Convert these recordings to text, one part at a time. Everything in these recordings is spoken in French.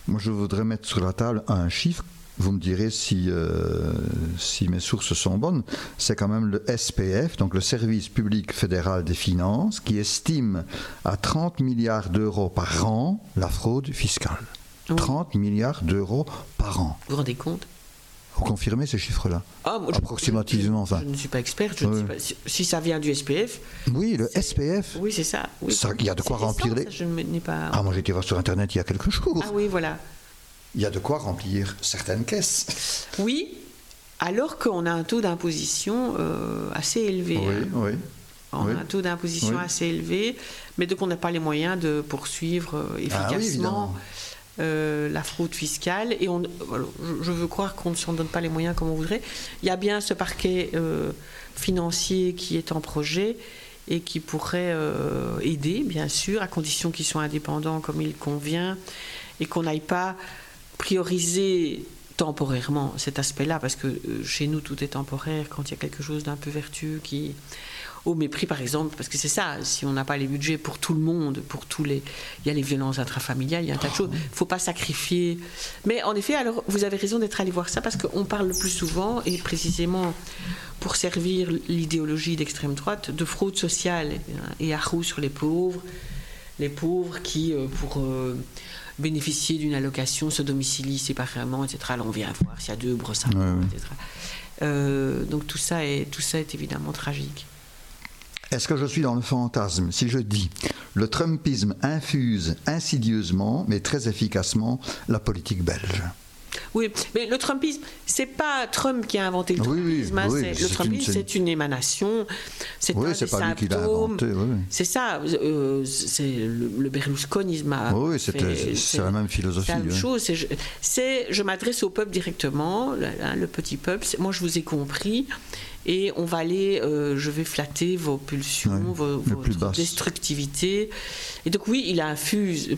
Moi, je voudrais mettre sur la table un chiffre. Vous me direz si mes sources sont bonnes. C'est quand même le SPF, donc le Service public fédéral des finances, qui estime à 30 milliards d'euros par an la fraude fiscale. Oui. 30 milliards d'euros par an. Vous vous rendez compte ? Vous confirmez ces chiffres-là ? Approximativement. Je ne suis pas experte, je ne sais pas. Si ça vient du SPF. Oui, le SPF. Oui, c'est ça. Oui. Il y a de quoi remplir les. Je n'ai pas. Moi j'ai été voir sur Internet il y a quelques jours. Ah oui, voilà. Il y a de quoi remplir certaines caisses. Oui, alors qu'on a un taux d'imposition assez élevé. Oui. On a un taux d'imposition assez élevé, mais donc on n'a pas les moyens de poursuivre efficacement la fraude fiscale. Et je veux croire qu'on ne s'en donne pas les moyens comme on voudrait. Il y a bien ce parquet financier qui est en projet et qui pourrait aider, bien sûr, à condition qu'ils soient indépendants comme il convient et qu'on n'aille pas prioriser temporairement cet aspect-là, parce que chez nous tout est temporaire quand il y a quelque chose d'un peu vertueux qui au mépris, par exemple, parce que c'est ça, si on n'a pas les budgets pour tout le monde, il y a les violences intrafamiliales, il y a un tas de choses, il ne faut pas sacrifier. Mais en effet, alors vous avez raison d'être allé voir ça, parce qu'on parle le plus souvent, et précisément pour servir l'idéologie d'extrême droite, de fraude sociale et à roue sur les pauvres qui, pour bénéficier d'une allocation, se domicilient séparément, etc. Alors on vient voir s'il y a 2 brosses à dents, etc. Donc tout ça est évidemment tragique. Est-ce que je suis dans le fantasme si je dis le trumpisme infuse insidieusement mais très efficacement la politique belge? Oui, mais le trumpisme, c'est pas Trump qui a inventé le trumpisme. Le trumpisme, c'est une émanation, c'est un des symptômes. Lui qui l'a inventé, c'est ça, c'est le berlusconisme. C'est la même philosophie. C'est la même chose. Je m'adresse au peuple directement, le petit peuple. Moi, je vous ai compris. Et on va je vais flatter vos pulsions, votre destructivité. Et donc oui, il infuse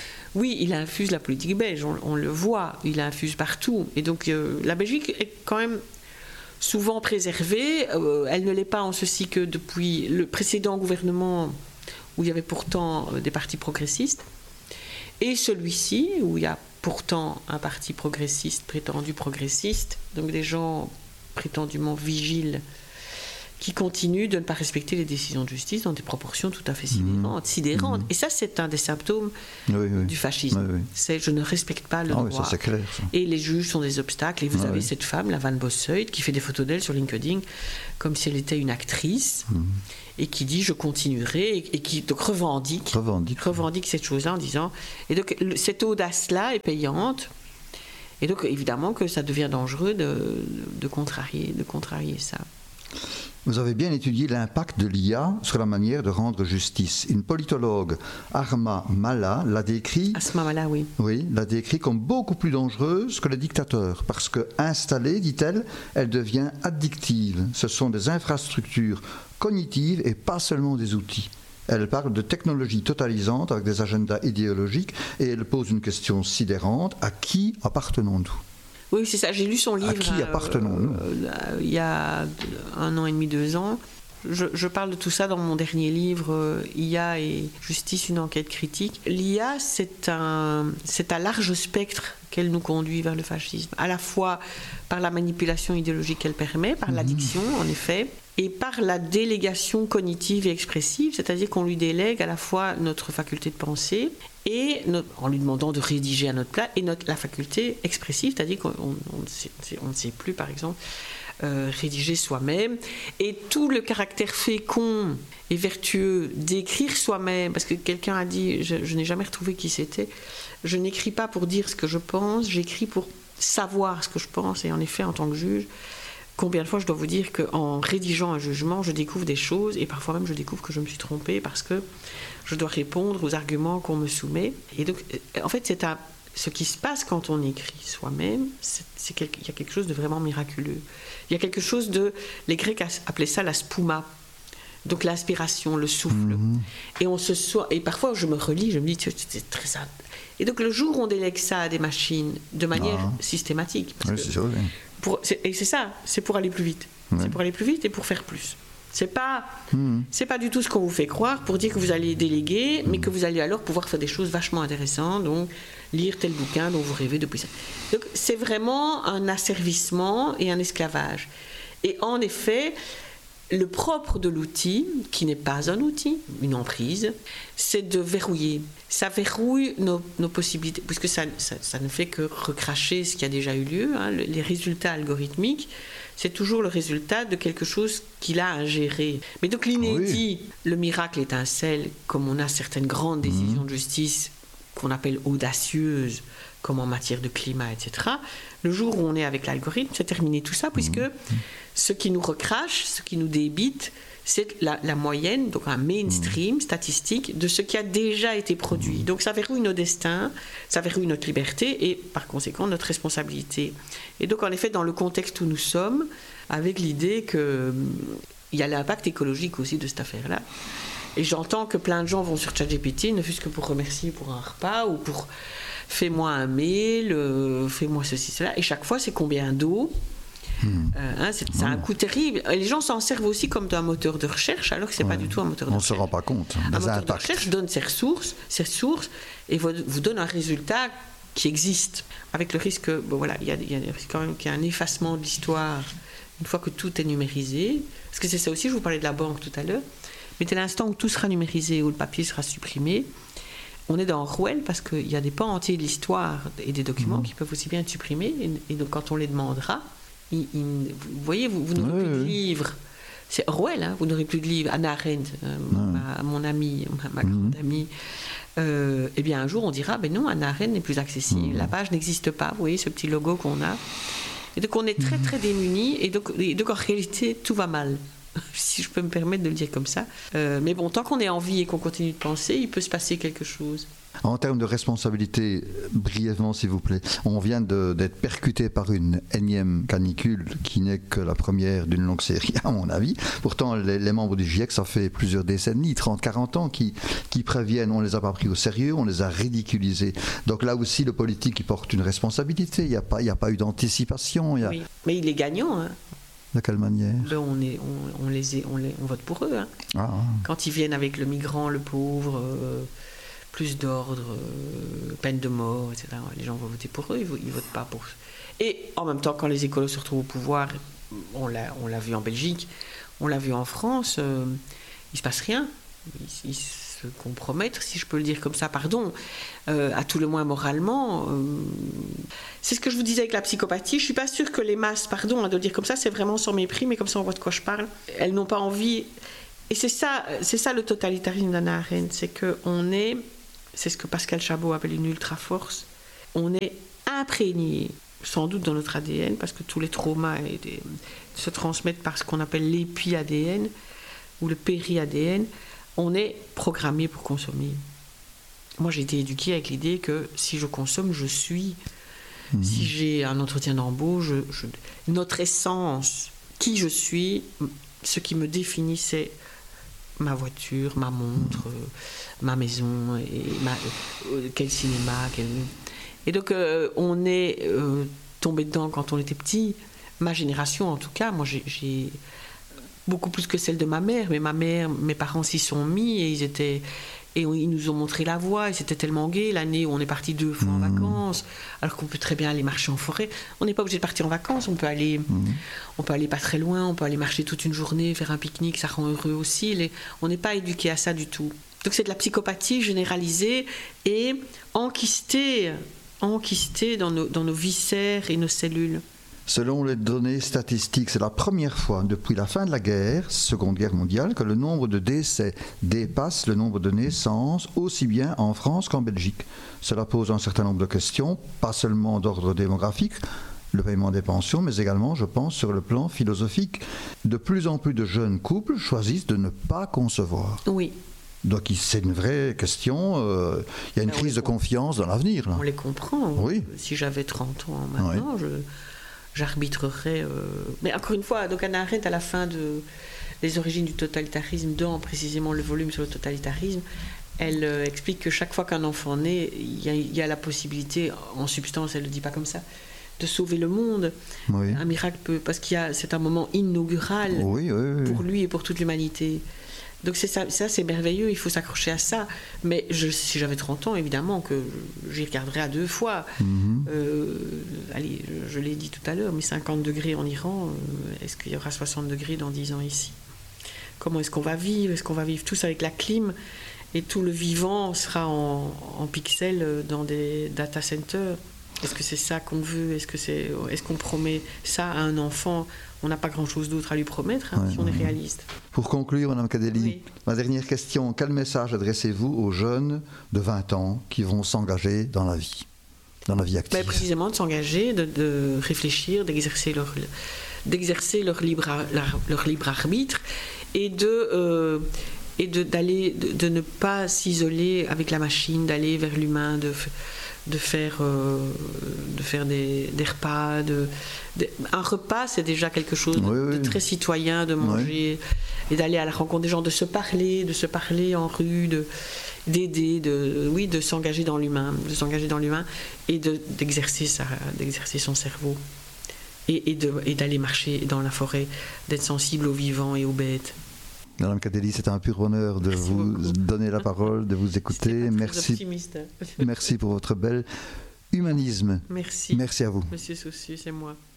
la politique belge, on le voit, il infuse partout. Et donc la Belgique est quand même souvent préservée. Elle ne l'est pas en ceci que depuis le précédent gouvernement, où il y avait pourtant des partis progressistes, et celui-ci, où il y a pourtant un parti progressiste, prétendu progressiste, donc des gens prétendument vigiles, qui continuent de ne pas respecter les décisions de justice dans des proportions tout à fait sidérantes. Et ça, c'est un des symptômes du fascisme. C'est je ne respecte pas le droit. Ça, c'est clair, ça. Et les juges sont des obstacles. Et vous avez cette femme, la Van Bossuyt, qui fait des photos d'elle sur LinkedIn comme si elle était une actrice et qui dit je continuerai et qui donc revendique cette chose-là en disant. Et donc cette audace-là est payante. Et donc évidemment que ça devient dangereux de contrarier ça. Vous avez bien étudié l'impact de l'IA sur la manière de rendre justice. Une politologue, Asma Mala, l'a décrit comme beaucoup plus dangereuse que le dictateur, parce que installée, dit-elle, elle devient addictive. Ce sont des infrastructures cognitives et pas seulement des outils. Elle parle de technologies totalisantes avec des agendas idéologiques et elle pose une question sidérante: à qui appartenons-nous ? Oui, c'est ça. J'ai lu son livre. À qui appartenons-nous ? Il y a 1 an et demi, 2 ans. Je parle de tout ça dans mon dernier livre, IA et justice, une enquête critique. L'IA, c'est à large spectre qu'elle nous conduit vers le fascisme. À la fois par la manipulation idéologique qu'elle permet, par l'addiction, en effet, et par la délégation cognitive et expressive, c'est-à-dire qu'on lui délègue à la fois notre faculté de penser et en lui demandant de rédiger à notre place, et la faculté expressive, c'est-à-dire qu'on ne sait plus, par exemple, rédiger soi-même, et tout le caractère fécond et vertueux d'écrire soi-même, parce que quelqu'un a dit, je n'ai jamais retrouvé qui c'était, je n'écris pas pour dire ce que je pense, j'écris pour savoir ce que je pense, et en effet, en tant que juge, combien de fois je dois vous dire qu'en rédigeant un jugement, je découvre des choses, et parfois même je découvre que je me suis trompée parce que je dois répondre aux arguments qu'on me soumet. Et donc, en fait, ce qui se passe quand on écrit soi-même, il y a quelque chose de vraiment miraculeux. Il y a quelque chose les Grecs appelaient ça la spouma, donc l'inspiration, le souffle. Et parfois, je me relis, je me dis, c'est très simple. Et donc, le jour où on délègue ça à des machines de manière systématique, et c'est ça, c'est pour aller plus vite. C'est pour aller plus vite et pour faire plus. C'est pas du tout ce qu'on vous fait croire pour dire que vous allez déléguer, mais que vous allez alors pouvoir faire des choses vachement intéressantes, donc lire tel bouquin dont vous rêvez depuis ça. Donc c'est vraiment un asservissement et un esclavage. Et en effet, le propre de l'outil, qui n'est pas un outil, une emprise, c'est de verrouiller. Ça verrouille nos possibilités, puisque ça ne fait que recracher ce qui a déjà eu lieu. Hein. Les résultats algorithmiques, c'est toujours le résultat de quelque chose qu'il a ingéré. Mais donc l'inédit, le miracle étincelle, comme on a certaines grandes décisions de justice qu'on appelle audacieuses, comme en matière de climat, etc. Le jour où on est avec l'algorithme, c'est terminé tout ça, puisque ce qui nous recrache, ce qui nous débite, c'est la moyenne, donc un mainstream statistique de ce qui a déjà été produit. Donc ça verrouille nos destins, ça verrouille notre liberté et par conséquent notre responsabilité. Et donc en effet, dans le contexte où nous sommes, avec l'idée qu'il y a l'impact écologique aussi de cette affaire-là. Et j'entends que plein de gens vont sur ChatGPT, ne fût-ce que pour remercier pour un repas ou pour fais-moi un mail, fais-moi ceci, cela. Et chaque fois, c'est combien d'eau. C'est un coût terrible. Les gens s'en servent aussi comme d'un moteur de recherche, alors que ce n'est pas du tout un moteur de recherche. On ne se rend pas compte. Un moteur de recherche donne ses ressources et vous donne un résultat qui existe, avec le risque, il y a quand même qu'il y a un effacement de l'histoire une fois que tout est numérisé. Parce que c'est ça aussi, je vous parlais de la banque tout à l'heure. Mais dès l'instant où tout sera numérisé, où le papier sera supprimé, on est dans Orwell parce qu'il y a des pans entiers de l'histoire et des documents qui peuvent aussi bien être supprimés. Et donc quand on les demandera, vous voyez, vous n'aurez plus de livres. C'est Orwell, hein, vous n'aurez plus de livres. Hannah Arendt, mon amie, ma grande amie, eh bien un jour on dira, ben non, Hannah Arendt n'est plus accessible, la page n'existe pas, vous voyez ce petit logo qu'on a. Et donc on est très très démunis et donc en réalité tout va mal. Si je peux me permettre de le dire comme ça. Mais bon, tant qu'on est en vie et qu'on continue de penser, il peut se passer quelque chose. En termes de responsabilité, brièvement s'il vous plaît, on vient d'être percuté par une énième canicule qui n'est que la première d'une longue série, à mon avis. Pourtant, les membres du GIEC, ça fait plusieurs décennies, 30, 40 ans, qui préviennent. On ne les a pas pris au sérieux, on les a ridiculisés. Donc là aussi, le politique il porte une responsabilité. Il n'y a pas eu d'anticipation. Oui, mais il est gagnant, hein. De quelle manière? On vote pour eux. Hein. Quand ils viennent avec le migrant, le pauvre, plus d'ordre, peine de mort, etc., les gens vont voter pour eux, ils ne votent pas pour eux. Et en même temps, quand les écolos se retrouvent au pouvoir, on l'a vu en Belgique, on l'a vu en France, il ne se passe rien. Ils se compromettent, si je peux le dire comme ça, pardon, à tout le moins moralement. C'est ce que je vous disais avec la psychopathie. Je ne suis pas sûre que les masses, pardon de le dire comme ça, c'est vraiment sans mépris, mais comme ça on voit de quoi je parle. Elles n'ont pas envie. Et c'est ça le totalitarisme d'Hannah Arendt, c'est ce que Pascal Chabot appelle une ultra-force. On est imprégné, sans doute dans notre ADN, parce que tous les traumas se transmettent par ce qu'on appelle l'épi-ADN ou le péri-ADN. On est programmé pour consommer. Moi, j'ai été éduquée avec l'idée que si je consomme, je suis. Si j'ai un entretien d'embauche, notre essence, qui je suis, ce qui me définit, c'est ma voiture, ma montre, ma maison, et quel cinéma. Et donc, on est tombé dedans quand on était petit. Ma génération, en tout cas, moi, j'ai beaucoup plus que celle de ma mère, mais mes parents s'y sont mis et ils nous ont montré la voie, et c'était tellement gai l'année où on est parti 2 fois en vacances, alors qu'on peut très bien aller marcher en forêt. On n'est pas obligé de partir en vacances, on peut aller pas très loin, on peut aller marcher toute une journée, faire un pique-nique, ça rend heureux aussi. On n'est pas éduqué à ça du tout. Donc c'est de la psychopathie généralisée et enquistée dans nos viscères et nos cellules. Selon les données statistiques, c'est la première fois depuis la fin de la Seconde Guerre mondiale, que le nombre de décès dépasse le nombre de naissances, aussi bien en France qu'en Belgique. Cela pose un certain nombre de questions, pas seulement d'ordre démographique, le paiement des pensions, mais également, je pense, sur le plan philosophique. De plus en plus de jeunes couples choisissent de ne pas concevoir. Oui. Donc c'est une vraie question, il y a une crise de confiance dans l'avenir. Là. On les comprend. Oui. Si j'avais 30 ans maintenant, j'arbitrerais. Mais encore une fois, donc Hannah Arendt, à la fin des origines du totalitarisme, dans précisément le volume sur le totalitarisme, elle explique que chaque fois qu'un enfant naît, il y a la possibilité, en substance, elle ne le dit pas comme ça, sauver le monde. Oui. Un miracle, parce c'est un moment inaugural pour lui et pour toute l'humanité. Donc ça c'est merveilleux, il faut s'accrocher à ça. Mais si j'avais 30 ans, évidemment que j'y regarderais à 2 fois. Allez, je l'ai dit tout à l'heure, mais 50 degrés en Iran, est-ce qu'il y aura 60 degrés dans 10 ans ici? Comment est-ce qu'on va vivre? Est-ce qu'on va vivre tous avec la clim? Et tout le vivant sera en pixels dans des data centers? Est-ce que c'est ça qu'on veut? Est-ce qu'on promet ça à un enfant? On n'a pas grand-chose d'autre à lui promettre, si on est réaliste. Pour conclure, Mme Kadeli, ma dernière question, quel message adressez-vous aux jeunes de 20 ans qui vont s'engager dans la vie active? Précisément de s'engager, de réfléchir, d'exercer leur libre arbitre et de ne pas s'isoler avec la machine, d'aller vers l'humain, de faire des repas. Un repas, c'est déjà quelque chose de très citoyen, de manger et d'aller à la rencontre des gens, de se parler en rue, d'aider, de s'engager dans l'humain, et d'exercer son cerveau et d'aller marcher dans la forêt, d'être sensible aux vivants et aux bêtes. Madame Kadeli, c'est un pur bonheur de vous donner la parole, de vous écouter. Merci. Merci pour votre bel humanisme. Merci. Merci à vous. Monsieur Saucieux, c'est moi.